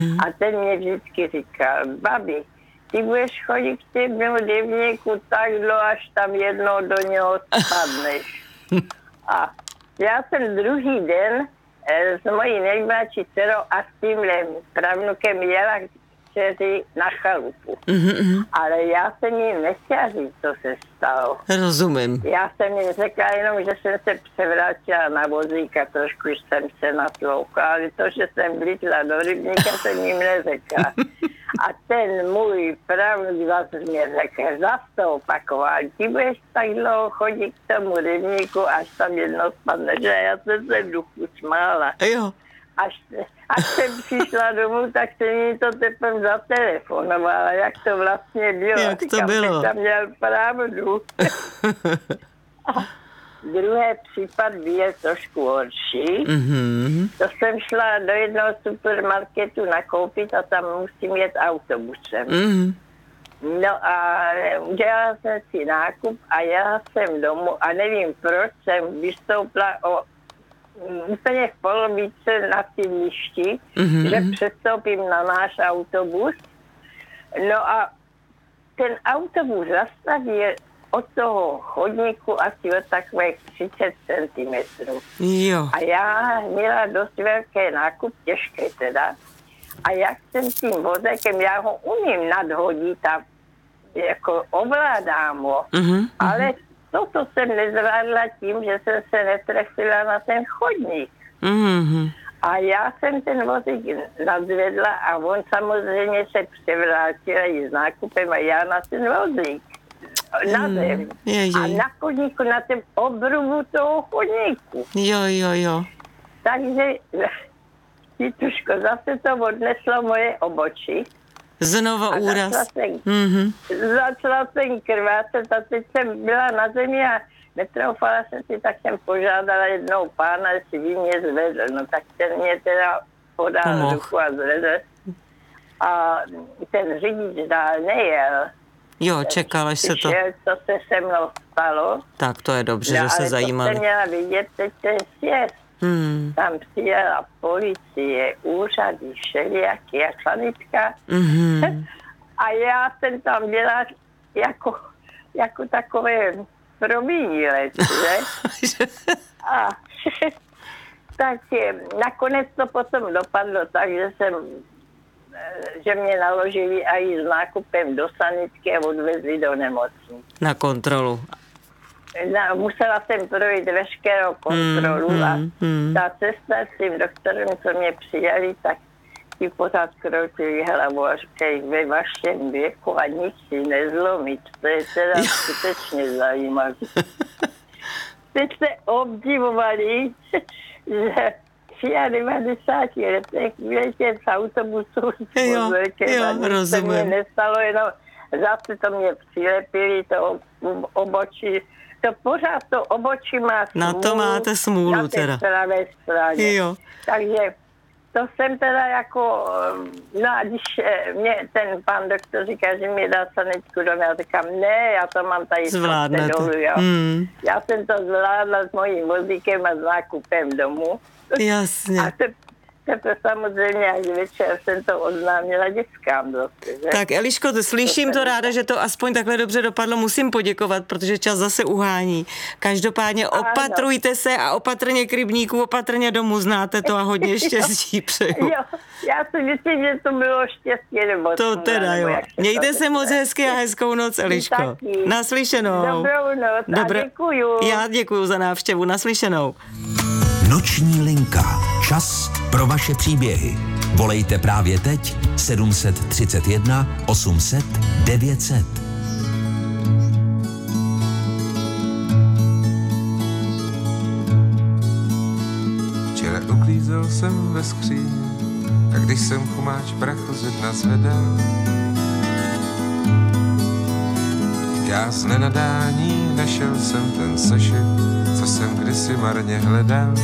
A ten mě vždycky říkal, babi, ty budeš chodit k těm rybníku tak dlouho, až tam jednou do něho spadneš. A já jsem druhý den s mojí nejmladší dcerou a s tímhle pravnukem jela dceři na chalupu. Ale já jsem jim nechtěla říct, co se stalo. Rozumím. Já jsem jim řekla jenom, že jsem se převrátila na vozík a trošku jsem se natloukla, ale to, že jsem vlítla do rybníka, jsem jim neřekla. A ten můj pravnuk zase mě řekl, zase to opakoval, ty budeš tak dlouho chodit k tomu rybníku, až tam jedno spadne, že já jsem se v duchu smála. Jo. Až jsem přišla domů, tak jsem jí to teprve zatelefonovala, jak to vlastně bylo. Jak to bylo? Tam měl pravdu. A druhý případ je trošku horší. To jsem šla do jednoho supermarketu nakoupit a tam musím jet autobusem. No a udělala jsem si nákup a jela jsem domů a nevím, proč jsem vystoupila úplně v polovice na sídlišti, že přestoupím na náš autobus. No a ten autobus zastavil od toho chodníku asi o takových 30 cm. Jo. A já měla dost velké nákup, těžké teda. A jak jsem tím vozekem, já ho umím nadhodit a jako ovládám ho, ale toto jsem nezvládla tím, že jsem se netrefila na ten chodník. A já jsem ten vozík nadzvedla a on samozřejmě se převrátil i s nákupem a já na ten vozík. Na zem. A na chodníku, na tom obrubu toho chodníku. Jo. Takže, Tituško, zase to odneslo moje obočí. Znova úraz. Začala jsem krvácet a teď jsem byla na zemi a netroufala jsem si, tak jsem požádala jednou pána, jestli by mě zvedl. No tak ten mě teda podal ruku a zvedl. A ten řidič dál nejel. Jo, čekal, až se to... Co se se mnou stalo. Tak to je dobře, že se zajímali. Ale to měla vidět teď ten sjezd. Tam přijela policie, úřady, všelijaký a sanitka. A já jsem tam byla jako takové provinilec, že? A tak nakonec to potom dopadlo tak, že mě naložili a i s nákupem do sanitky a odvezli do nemocnice. Na kontrolu. Musela jsem projít veškerou kontrolu a ta cesta s tím doktorem, co mě přijali, tak ti pořád kroutili hlavu a říkají, ve vašem věku a nic si nezlomit. To je teda skutečně zajímavé. Teď se obdivovali, že v 93 letech vyletět z autobusu se mě nestalo, jenom zase to mě přilepili, to obočí. To pořád to obočí má smůlu. Na to máte smůlu teda. Na té pravé straně. Jo. Takže to jsem teda jako, no a když mě ten pan doktor říká, že mi dá sanitku domů, já říkám, ne, já to mám tady dolů, jo. Já jsem to zvládla s mojím vozíkem a s nákupem domů. Jasně. A to samozřejmě až večer jsem to oznámila dětskám zase, že? Tak Eliško, slyším to ráda, že to aspoň takhle dobře dopadlo. Musím poděkovat, protože čas zase uhání. Každopádně opatrujte se a opatrně k rybníku, opatrně domů, znáte to a hodně štěstí přeju. Jo, já si myslím, že to bylo štěstí nebo to teda jo. Mějte se moc hezky a hezkou noc, Eliško. Naslyšenou. Dobrou noc a děkuju. Já děkuju za návštěvu. Naslyšenou. Noční linka. Čas pro vaše příběhy. Volejte právě teď 731 800 900. Včera uklízel jsem ve skříni a když jsem chumáč prachu ze dna zvedal, já z nenadání našel jsem ten sešit, co jsem kdysi marně hledal.